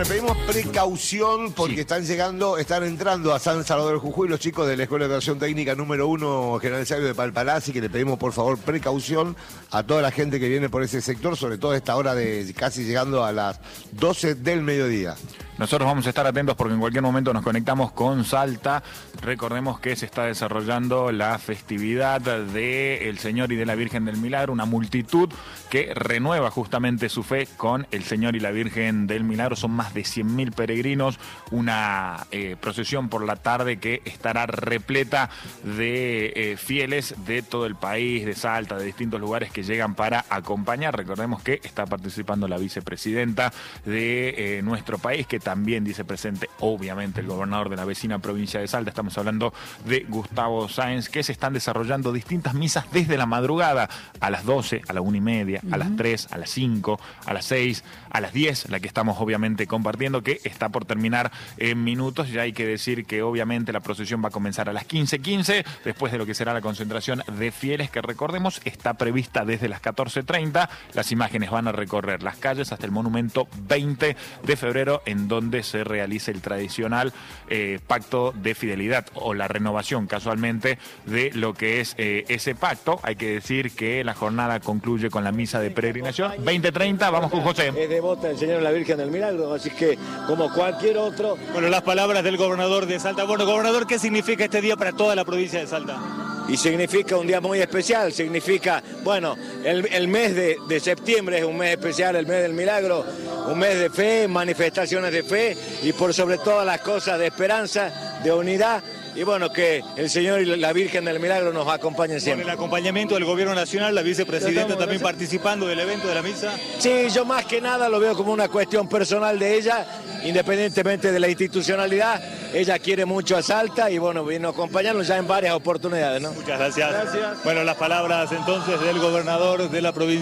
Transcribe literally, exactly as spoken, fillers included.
Le pedimos precaución porque sí. están llegando, están entrando a San Salvador de Jujuy los chicos de la Escuela de Educación Técnica número uno General Sabio de Palpalá, que le pedimos por favor precaución a toda la gente que viene por ese sector, sobre todo a esta hora de casi llegando a las doce del mediodía. Nosotros vamos a estar atentos porque en cualquier momento nos conectamos con Salta. Recordemos que se está desarrollando la festividad del Señor y de la Virgen del Milagro, una multitud que renueva justamente su fe con el Señor y la Virgen del Milagro. Son más de cien mil peregrinos, una eh, procesión por la tarde que estará repleta de eh, fieles de todo el país, de Salta, de distintos lugares que llegan para acompañar. Recordemos que está participando la vicepresidenta de eh, nuestro país, que también dice presente, obviamente, el gobernador de la vecina provincia de Salta. Estamos hablando de Gustavo Sáenz, que se están desarrollando distintas misas desde la madrugada, a las doce, a la una y media, uh-huh. a las tres, a las cinco, a las seis, a las diez, la que estamos obviamente compartiendo, que está por terminar en minutos. Ya hay que decir que obviamente la procesión va a comenzar a las quince quince, después de lo que será la concentración de fieles, que recordemos está prevista desde las catorce treinta. Las imágenes van a recorrer las calles hasta el monumento veinte de febrero, en donde se realiza el tradicional eh, pacto de fidelidad o la renovación casualmente de lo que es eh, ese pacto. Hay que decir que la jornada concluye con la misa de peregrinación veinte treinta. Vamos con José. Es devota del Señor y la Virgen del Milagro, así que como cualquier otro. Bueno, las palabras del gobernador de Salta. Bueno, gobernador, ¿qué significa este día para toda la provincia de Salta? Y significa un día muy especial, significa, bueno, el, el mes de, de septiembre es un mes especial, el mes del milagro, un mes de fe, manifestaciones de fe y por sobre todas las cosas de esperanza, de unidad. Y bueno, que el Señor y la Virgen del Milagro nos acompañen siempre. Con el acompañamiento del Gobierno Nacional, la vicepresidenta también participando del evento de la misa. Sí, yo más que nada lo veo como una cuestión personal de ella, independientemente de la institucionalidad. Ella quiere mucho a Salta y bueno, vino a acompañarnos ya en varias oportunidades, ¿no? Muchas gracias. Gracias. Bueno, las palabras entonces del gobernador de la provincia.